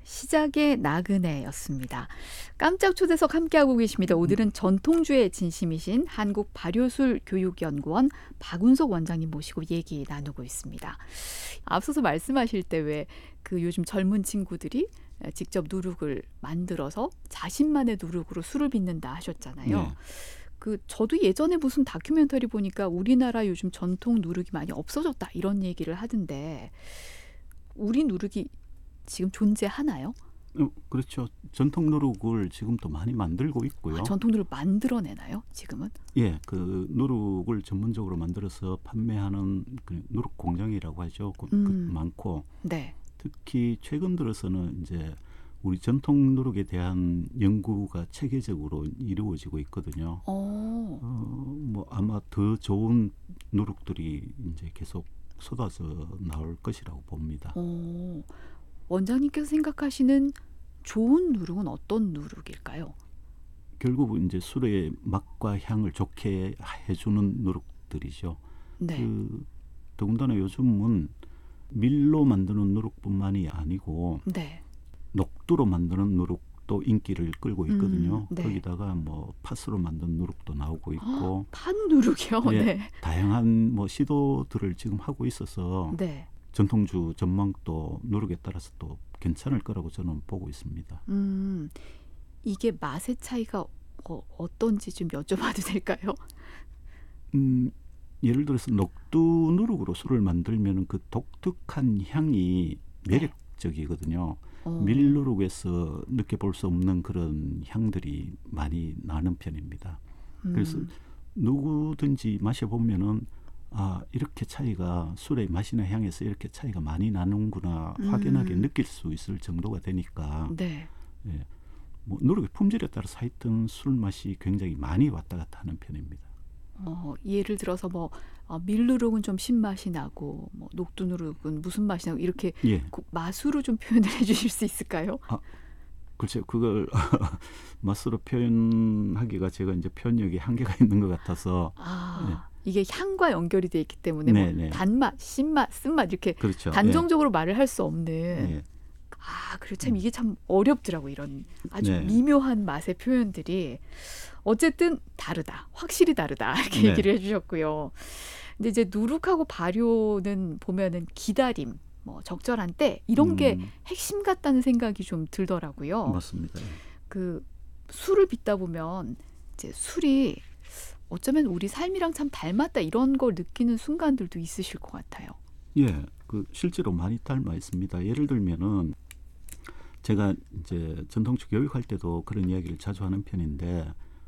시작의 나그네였습니다. 깜짝 초대석 함께하고 계십니다. 오늘은 전통주의 진심이신 한국발효술교육연구원 박운석 원장님 모시고 얘기 나누고 있습니다. 앞서서 말씀하실 때 왜 그 요즘 젊은 친구들이 직접 누룩을 만들어서 자신만의 누룩으로 술을 빚는다 하셨잖아요. 네. 저도 예전에 무슨 다큐멘터리 보니까 우리나라 요즘 전통 누룩이 많이 없어졌다 이런 얘기를 하던데 우리 누룩이 지금 존재하나요? 그렇죠. 전통 누룩을 지금도 많이 만들고 있고요. 전통 누룩 만들어내나요? 지금은? 예, 그 누룩을 전문적으로 만들어서 판매하는 그 누룩 공장이라고 하죠. 많고 네. 특히 최근 들어서는 이제 우리 전통 누룩에 대한 연구가 체계적으로 이루어지고 있거든요. 뭐 아마 더 좋은 누룩들이 이제 계속 쏟아져 나올 것이라고 봅니다. 원장님께서 생각하시는 좋은 누룩은 어떤 누룩일까요? 결국 이제 술의 맛과 향을 좋게 해주는 누룩들이죠. 네. 더군다나 요즘은 밀로 만드는 누룩뿐만이 아니고 네. 녹두로 만드는 누룩도 인기를 끌고 있거든요. 네. 거기다가 뭐 팥으로 만든 누룩도 나오고 있고 팥 누룩이요? 예, 네. 다양한 뭐 시도들을 지금 하고 있어서 네. 전통주 전망도 누룩에 따라서 또 괜찮을 거라고 저는 보고 있습니다. 이게 맛의 차이가 어떤지 좀 여쭤봐도 될까요? 예를 들어서 녹두 누룩으로 술을 만들면 그 독특한 향이 매력적이거든요. 밀 누룩에서 느껴볼 수 없는 그런 향들이 많이 나는 편입니다. 그래서 누구든지 마셔보면은 이렇게 차이가 술의 맛이나 향에서 이렇게 차이가 많이 나는구나 확연하게 느낄 수 있을 정도가 되니까 네. 예, 뭐 누룩의 품질에 따라서 하여튼 술 맛이 굉장히 많이 왔다 갔다 하는 편입니다. 예를 들어서 밀누룩은 좀 신맛이 나고 녹두누룩은 무슨 맛이 나고 이렇게 예. 맛으로 좀 표현을 해주실 수 있을까요? 글쎄요, 그걸 맛으로 표현하기가 제가 이제 표현력이 한계가 있는 것 같아서. 이게 향과 연결이 돼 있기 때문에 단맛, 신맛, 쓴맛 이렇게 그렇죠. 단정적으로 말을 할 수 없는. 예. 그리고 참 이게 참 어렵더라고요. 이런 아주 미묘한 맛의 표현들이. 어쨌든 다르다. 확실히 다르다. 이렇게 얘기를 해주셨고요. 근데 이제 누룩하고 발효는 보면은 기다림, 적절한 때 이런 게 핵심 같다는 생각이 좀 들더라고요. 맞습니다. 술을 빚다 보면 이제 술이 어쩌면 우리 삶이랑 참 닮았다 이런 걸 느끼는 순간들도 있으실 것 같아요. 예, 실제로 많이 닮아 있습니다. 예를 들면은 제가 이제 전통주 교육할 때도 그런 이야기를 자주 하는 편인데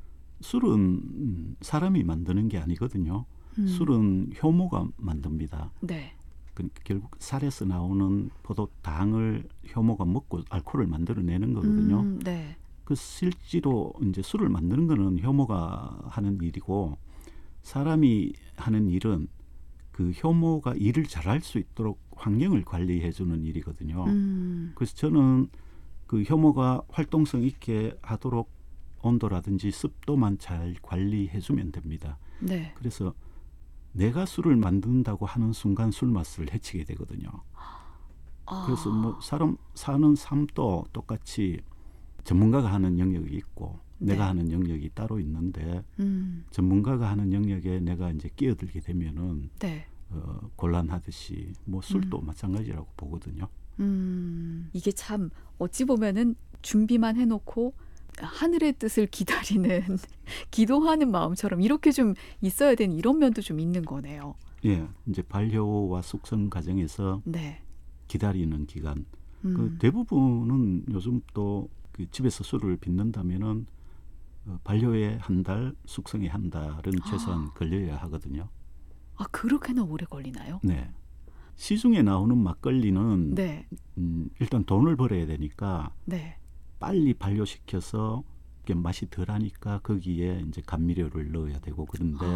술은 사람이 만드는 게 아니거든요. 술은 효모가 만듭니다. 네. 결국 살에서 나오는 포도당을 효모가 먹고 알코올을 만들어내는 거거든요. 네. 실제로 이제 술을 만드는 거는 효모가 하는 일이고 사람이 하는 일은 그 효모가 일을 잘할 수 있도록 환경을 관리해 주는 일이거든요. 그래서 저는 그 효모가 활동성 있게 하도록 온도라든지 습도만 잘 관리해 주면 됩니다. 네. 그래서 내가 술을 만든다고 하는 순간 술 맛을 해치게 되거든요. 그래서 뭐 사람 사는 삶도 똑같이 전문가가 하는 영역이 있고 내가 하는 영역이 따로 있는데 전문가가 하는 영역에 내가 이제 끼어들게 되면은 곤란하듯이 뭐 술도 마찬가지라고 보거든요. 이게 참 어찌 보면은 준비만 해놓고 하늘의 뜻을 기다리는 기도하는 마음처럼 이렇게 좀 있어야 되는 이런 면도 좀 있는 거네요. 예, 이제 반려와 숙성 과정에서 기다리는 기간. 대부분은 요즘 또 집에서 술을 빚는다면은 반려에 한 달, 숙성에 한 달은 최소한 걸려야 하거든요. 그렇게나 오래 걸리나요? 네. 시중에 나오는 막걸리는 일단 돈을 벌어야 되니까 빨리 발효시켜서 맛이 덜하니까 거기에 이제 감미료를 넣어야 되고 그런데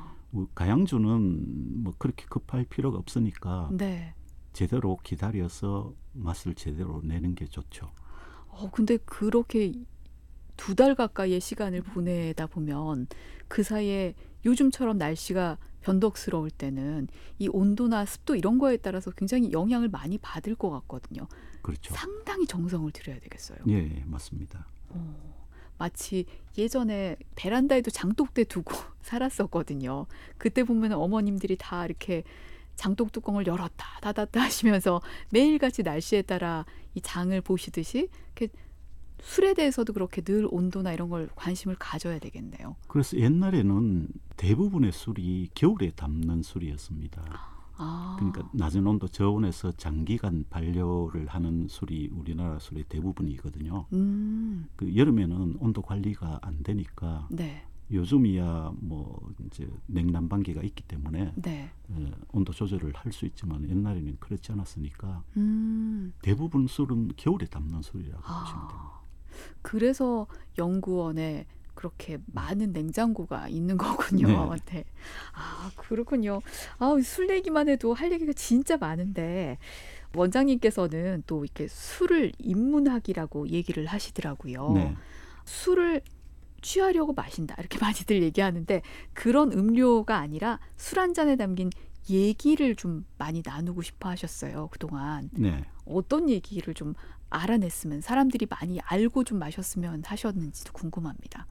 가양주는 뭐 그렇게 급할 필요가 없으니까 제대로 기다려서 맛을 제대로 내는 게 좋죠. 근데 그렇게 2달 가까이의 시간을 보내다 보면 그 사이에 요즘처럼 날씨가 변덕스러울 때는 이 온도나 습도 이런 거에 따라서 굉장히 영향을 많이 받을 것 같거든요. 그렇죠. 상당히 정성을 들여야 되겠어요. 예, 맞습니다. 마치 예전에 베란다에도 장독대 두고 살았었거든요. 그때 보면 어머님들이 다 이렇게 장독 뚜껑을 열었다 닫았다 하시면서 매일같이 날씨에 따라 이 장을 보시듯이 이렇게 술에 대해서도 그렇게 늘 온도나 이런 걸 관심을 가져야 되겠네요. 그래서 옛날에는 대부분의 술이 겨울에 담는 술이었습니다. 그러니까 낮은 온도 저온에서 장기간 발효를 하는 술이 우리나라 술의 대부분이거든요. 그 여름에는 온도 관리가 안 되니까 네. 요즘이야 뭐 이제 냉난방기가 있기 때문에 네. 온도 조절을 할 수 있지만 옛날에는 그렇지 않았으니까 대부분 술은 겨울에 담는 술이라고 보시면 됩니다. 그래서 연구원에 그렇게 많은 냉장고가 있는 거군요. 네. 아, 그렇군요. 아, 술 얘기만 해도 할 얘기가 진짜 많은데 원장님께서는 또 이렇게 술을 인문학이라고 얘기를 하시더라고요. 네. 술을 취하려고 마신다 이렇게 많이들 얘기하는데 그런 음료가 아니라 술 한 잔에 담긴 얘기를 좀 많이 나누고 싶어 하셨어요. 그동안. 네. 어떤 얘기를 좀 알아냈으면 사람들이 많이 알고 좀 마셨으면 하셨는지도 궁금합니다.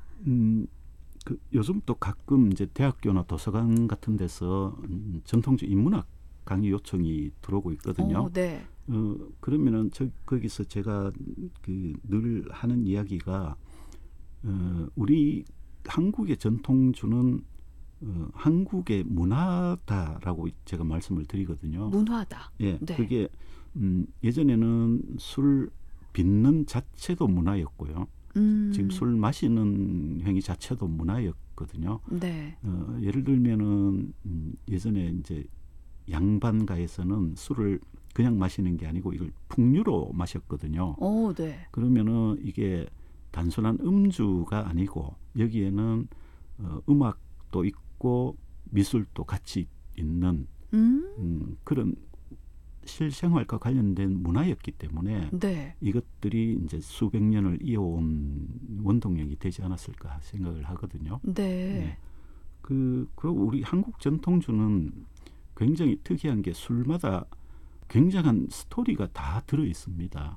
그 요즘 또 가끔 이제 대학교나 도서관 같은 데서 전통주 인문학 강의 요청이 들어오고 있거든요. 네. 그러면은 거기서 제가 그 늘 하는 이야기가 우리 한국의 전통주는 한국의 문화다라고 제가 말씀을 드리거든요. 문화다. 예, 네. 그게 예전에는 술 빚는 자체도 문화였고요. 지금 술 마시는 행위 자체도 문화였거든요. 네. 예를 들면은 예전에 이제 양반가에서는 술을 그냥 마시는 게 아니고 이걸 풍류로 마셨거든요. 네. 그러면은 이게 단순한 음주가 아니고 여기에는 음악도 있고 미술도 같이 있는 그런 실생활과 관련된 문화였기 때문에 네. 이것들이 이제 수백 년을 이어온 원동력이 되지 않았을까 생각을 하거든요. 네. 네. 그리고 우리 한국 전통주는 굉장히 특이한 게 술마다 굉장한 스토리가 다 들어 있습니다.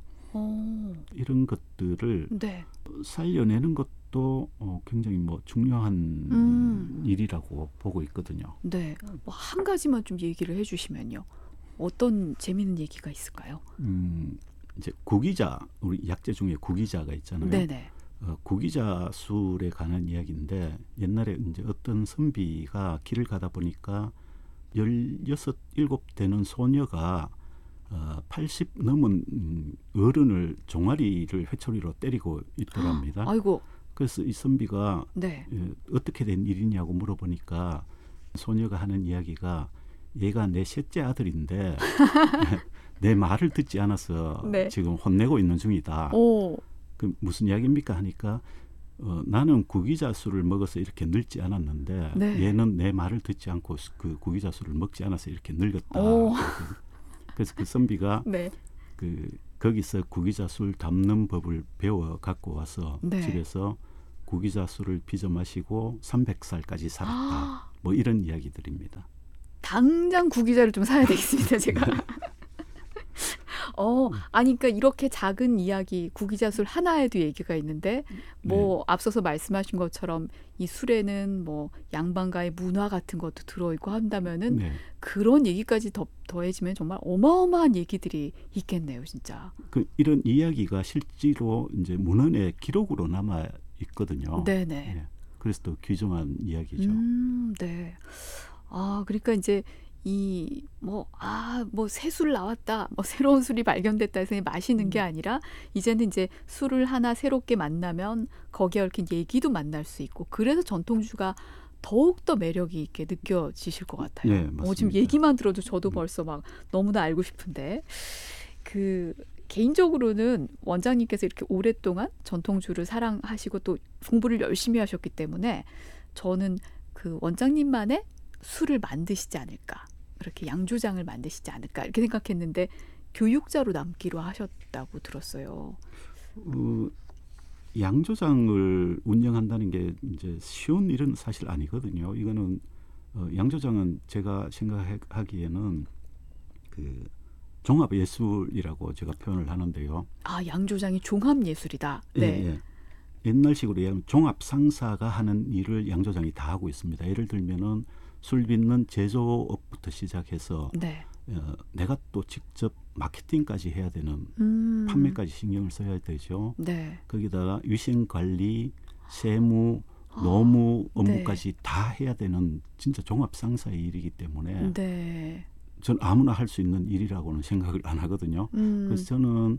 이런 것들을 네. 살려내는 것도 굉장히 뭐 중요한 일이라고 보고 있거든요. 네. 뭐 한 가지만 좀 얘기를 해주시면요. 어떤 재미있는 얘기가 있을까요? 이제 구기자, 우리 약재 중에 구기자가 있잖아요. 네네. 구기자 술에 관한 이야기인데 옛날에 이제 어떤 선비가 길을 가다 보니까 16, 17 되는 소녀가 80 넘은 어른을 종아리를 회초리로 때리고 있더랍니다. 아이고. 그래서 이 선비가 네. 어떻게 된 일이냐고 물어보니까 소녀가 하는 이야기가 얘가 내 셋째 아들인데 내 말을 듣지 않아서 네. 지금 혼내고 있는 중이다. 그 무슨 이야기입니까 하니까 나는 구기자 술을 먹어서 이렇게 늙지 않았는데 네. 얘는 내 말을 듣지 않고 그 구기자 술을 먹지 않아서 이렇게 늙었다. 그래서 그 선비가 네. 거기서 구기자 술 담는 법을 배워 갖고 와서 네. 집에서 구기자 술을 빚어 마시고 300살까지 살았다. 뭐 이런 이야기들입니다. 당장 구기자를 좀 사야 되겠습니다, 제가. 아니, 그러니까 이렇게 작은 이야기, 구기자술 하나에도 얘기가 있는데, 뭐, 네. 앞서서 말씀하신 것처럼 이 술에는 뭐, 양반가의 문화 같은 것도 들어있고 한다면은, 네. 그런 얘기까지 더해지면 정말 어마어마한 얘기들이 있겠네요, 진짜. 이런 이야기가 실제로 이제 문헌의 기록으로 남아 있거든요. 네네. 네. 그래서 또 귀중한 이야기죠. 네. 그러니까 이제 새 술 나왔다, 뭐 새로운 술이 발견됐다 해서 마시는 게 아니라 이제는 이제 술을 하나 새롭게 만나면 거기에 얽힌 얘기도 만날 수 있고 그래서 전통주가 더욱더 매력이 있게 느껴지실 것 같아요. 네, 맞습니다. 지금 얘기만 들어도 저도 벌써 막 너무나 알고 싶은데 개인적으로는 원장님께서 이렇게 오랫동안 전통주를 사랑하시고 또 공부를 열심히 하셨기 때문에 저는 그 원장님만의 술을 만드시지 않을까, 그렇게 양조장을 만드시지 않을까 이렇게 생각했는데 교육자로 남기로 하셨다고 들었어요. 양조장을 운영한다는 게 이제 쉬운 일은 사실 아니거든요. 이거는 양조장은 제가 생각하기에는 그 종합 예술이라고 제가 표현을 하는데요. 아, 양조장이 종합 예술이다. 예, 네. 예. 옛날식으로 얘기하면 종합 상사가 하는 일을 양조장이 다 하고 있습니다. 예를 들면은 술 빚는 제조업부터 시작해서 네. 내가 또 직접 마케팅까지 해야 되는 판매까지 신경을 써야 되죠. 네. 거기다가 위생 관리, 세무, 노무 네. 업무까지 다 해야 되는 진짜 종합 상사의 일이기 때문에 네. 전 아무나 할 수 있는 일이라고는 생각을 안 하거든요. 그래서 저는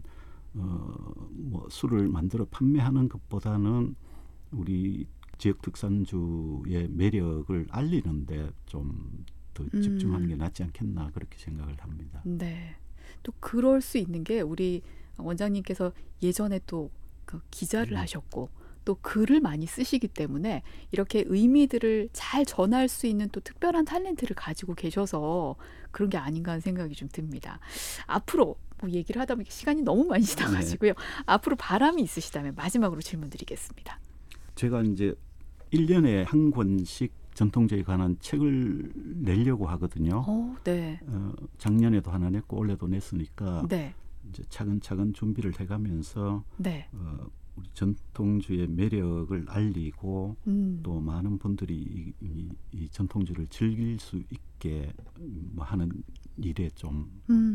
뭐 술을 만들어 판매하는 것보다는 우리 지역 특산주의 매력을 알리는데 좀 더 집중하는 게 낫지 않겠나 그렇게 생각을 합니다. 네. 또 그럴 수 있는 게 우리 원장님께서 예전에 또 그 기자를 하셨고 또 글을 많이 쓰시기 때문에 이렇게 의미들을 잘 전할 수 있는 또 특별한 탤런트를 가지고 계셔서 그런 게 아닌가 하는 생각이 좀 듭니다. 앞으로 뭐 얘기를 하다 보니까 시간이 너무 많이 지나가지고요. 앞으로 바람이 있으시다면 마지막으로 질문 드리겠습니다. 제가 이제 1년에 한 권씩 전통주에 관한 책을 내려고 하거든요. 네. 작년에도 하나 냈고 올해도 냈으니까 네. 이제 차근차근 준비를 해가면서 네. 우리 전통주의 매력을 알리고 또 많은 분들이 이 전통주를 즐길 수 있게 뭐 하는 일에 좀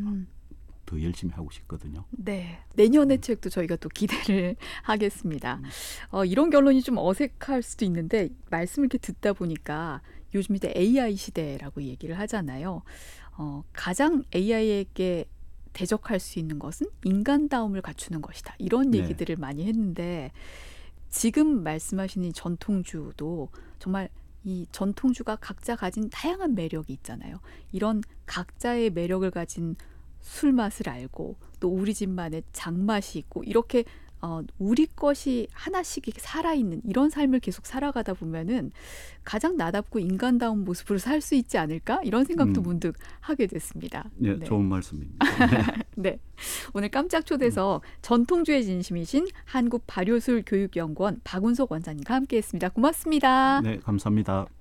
더 열심히 하고 싶거든요. 네. 내년의 책도 저희가 또 기대를 하겠습니다. 이런 결론이 좀 어색할 수도 있는데 말씀을 이렇게 듣다 보니까 요즘 이제 AI 시대라고 얘기를 하잖아요. 가장 AI에게 대적할 수 있는 것은 인간다움을 갖추는 것이다. 이런 네. 얘기들을 많이 했는데 지금 말씀하신 이 전통주도 정말 이 전통주가 각자 가진 다양한 매력이 있잖아요. 이런 각자의 매력을 가진 술 맛을 알고 또 우리 집만의 장맛이 있고 이렇게 우리 것이 하나씩 이렇게 살아있는 이런 삶을 계속 살아가다 보면은 가장 나답고 인간다운 모습으로 살 수 있지 않을까? 이런 생각도 문득 하게 됐습니다. 네, 네. 좋은 말씀입니다. 네. 오늘 깜짝 초대서 전통주의 진심이신 한국발효술교육연구원 박운석 원장님과 함께했습니다. 고맙습니다. 네, 감사합니다.